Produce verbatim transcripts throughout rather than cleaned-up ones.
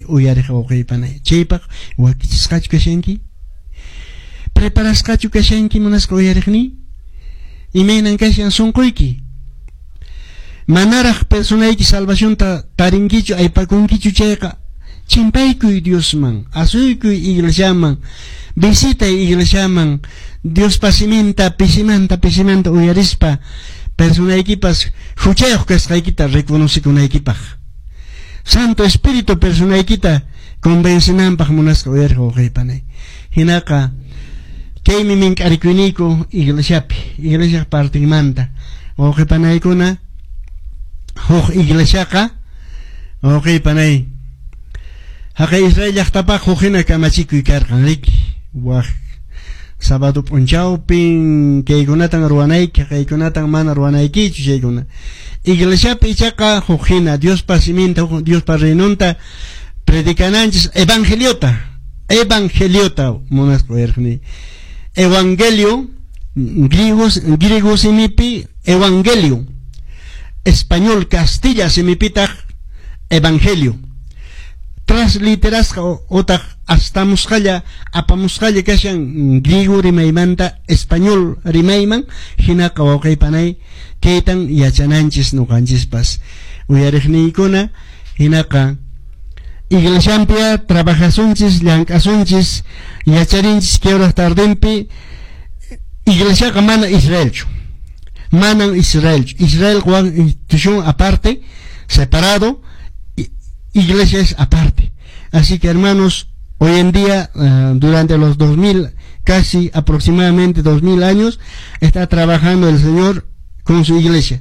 uyariq waqaypanay chaypaq wakichisqachu kashanki preparasqachu kashanki munasqa uyariqni imaynan kashan sunquyki manaraq personayki salvacionta tarinkichu aypakunkichu chayqa chimpaykuy Diosman asuykuy iglesiaman visitay iglesiaman Dios pasimanta pisimanta pisimanta uyarispa personaykipas huchayuq kasqaykita reconocikunaykipak Santo Espíritu personaykita convencinanpaq munasqa uyariq waqaypanay hinaqa kaymi mink'arikuyniku iglesiapi iglesia partimanta waqaypanaykuna huk iglesiaqa waqaypanay haqa Israel llaqtapaq hukina kamachikuy karqan riki waq sábado punchawpin kaykunatan ruwanayki kaykunatan mana ruwanaykichu chaykuna iglesiapi ichaqa hukina Dios pasimenta Dios pa reinunta predicananchis evangeliota evangeliota munasqa uyariqni evangelio griegos griego simipi evangelio español castilla simipitaq evangelio transliterasqa otaq astamusqalla apamusqalla kashan griego rimaymanta español rimayman hinaqa waqaypanay kaytan yachananchis nuqanchispas uyariqniykuna hinaqa iglesiampia trabajasunchis llank'asunchis yacharinchis kay horas tardempi iglesiaqa mana Israelchu manan Israelchu Israel wan institución aparte separado iglesia es aparte así que hermanos hoy en día uh, durante los dos mil casi aproximadamente dos mil años está trabajando el Señor con su iglesia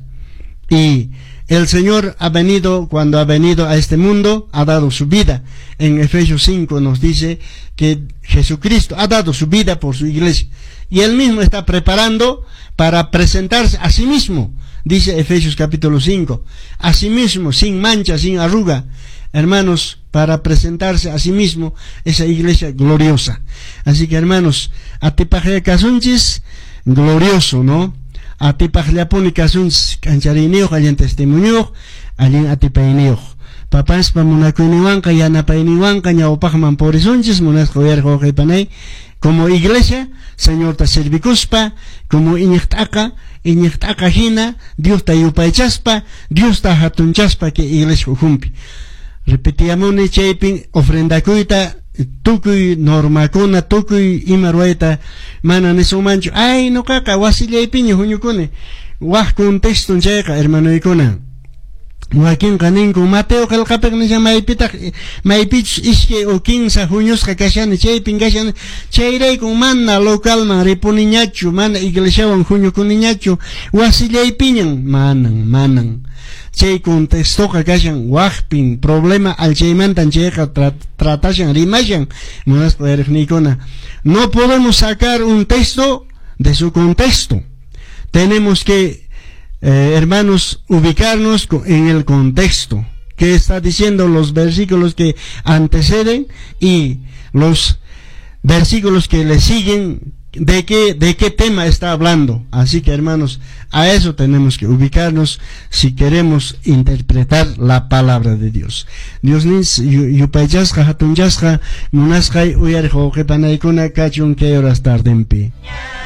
y el Señor ha venido, cuando ha venido a este mundo, ha dado su vida. En Efesios cinco nos dice que Jesucristo ha dado su vida por su iglesia. Y Él mismo está preparando para presentarse a sí mismo, dice Efesios capítulo cinco. A sí mismo, sin mancha, sin arruga. Hermanos, para presentarse a sí mismo, esa iglesia gloriosa. Así que hermanos, atipajaya kasunchis, glorioso, ¿no? Atipajllapuni kasunchis, kanchariniyuq, allen testimoniyuq, allen atipayniyuq. Papaspa munakuyniwanqa, yanapayniwanqa, ñawpaqman purisunchis, munasqa uyariq waqaypanay, como iglesia, Señor ta servikuspa, como iñiqt'aqa, iñiqt'aqa hina, Dios ta yupaychaspa, Dios ta hatunchaspa que iglesia ujumpi. Repetiamuni chaypin ofrendakuyta tukuy normakuna tukuy ima ruayta mana nisumanchu ay nuqaqa wasillaypiña huñukuni waq contextun chayqa hermanoykuna wakinqa ninku Mateo qillqapiq nishan maypitaq maypichus ishkay o quince huñusqa kashani chaypin kashani chayraykun mana localman ripuniñachu mana iglesiawan huñukuniñachu wasillaypiñan manan manan chay contextoqa kashan waqpin problema alchaymantan chayqa tra tratashan rimashan munasqa uyariqniykuna no podemos sacar un texto de su contexto tenemos que eh, hermanos ubicarnos en el contexto que está diciendo los versículos que anteceden y los versículos que le siguen de qué de qué tema está hablando. Así que hermanos, a eso tenemos que ubicarnos si queremos interpretar la palabra de Dios. Dios nis yupaychasqa hatunchasqa munasqay uyariq waqaypanaykuna kachun kay horas tardempi.